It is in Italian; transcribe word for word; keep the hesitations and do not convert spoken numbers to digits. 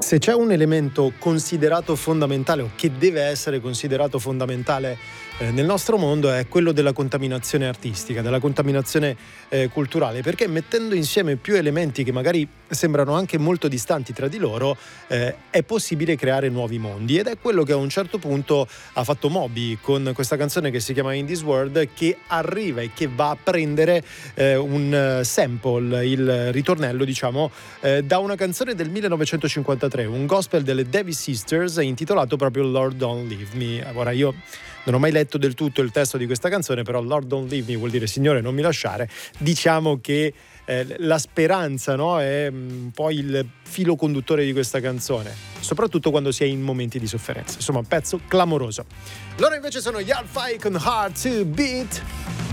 Se c'è un elemento considerato fondamentale o che deve essere considerato fondamentale eh, nel nostro mondo è quello della contaminazione artistica, della contaminazione eh, culturale, perché mettendo insieme più elementi che magari sembrano anche molto distanti tra di loro eh, è possibile creare nuovi mondi, ed è quello che a un certo punto ha fatto Moby con questa canzone che si chiama In This World, che arriva e che va a prendere eh, un sample, il ritornello diciamo eh, da una canzone del millenovecentocinquantatré, un gospel delle Davis Sisters intitolato proprio Lord Don't Leave Me. Ora, io non ho mai letto del tutto il testo di questa canzone, però Lord Don't Leave Me vuol dire Signore non mi lasciare. Diciamo che eh, la speranza, no, è un po' il filo conduttore di questa canzone, soprattutto quando si è in momenti di sofferenza. Insomma, un pezzo clamoroso. Loro invece sono gli Alfai con Hard to Beat.